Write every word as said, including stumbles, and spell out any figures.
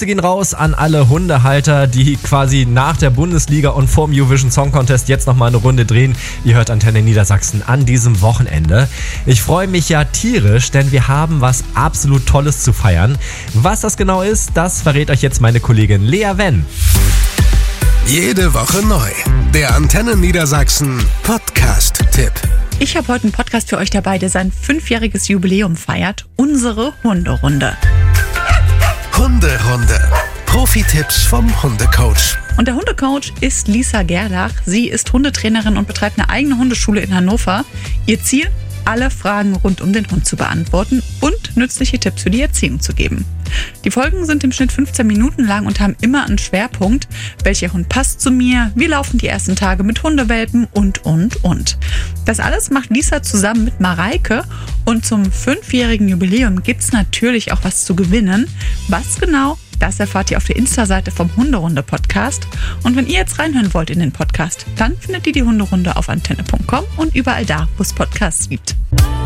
Grüße gehen raus an alle Hundehalter, die quasi nach der Bundesliga und vorm Eurovision Song Contest jetzt nochmal eine Runde drehen. Ihr hört Antenne Niedersachsen an diesem Wochenende. Ich freue mich ja tierisch, denn wir haben was absolut Tolles zu feiern. Was das genau ist, das verrät euch jetzt meine Kollegin Lea Wenn. Jede Woche neu. Der Antenne Niedersachsen Podcast-Tipp. Ich habe heute einen Podcast für euch dabei, der sein fünfjähriges Jubiläum feiert. Unsere Hunderunde. Hunderunde. Profi-Tipps vom Hundecoach. Und der Hundecoach ist Lisa Gerlach. Sie ist Hundetrainerin und betreibt eine eigene Hundeschule in Hannover. Ihr Ziel? Alle Fragen rund um den Hund zu beantworten und nützliche Tipps für die Erziehung zu geben. Die Folgen sind im Schnitt fünfzehn Minuten lang und haben immer einen Schwerpunkt. Welcher Hund passt zu mir? Wie laufen die ersten Tage mit Hundewelpen? Und, und, und. Das alles macht Lisa zusammen mit Mareike. Und zum fünfjährigen Jubiläum gibt's natürlich auch was zu gewinnen. Was genau? Das erfahrt ihr auf der Insta-Seite vom Hunderunde-Podcast. Und wenn ihr jetzt reinhören wollt in den Podcast, dann findet ihr die Hunderunde auf antenne punkt com und überall da, wo es Podcasts gibt.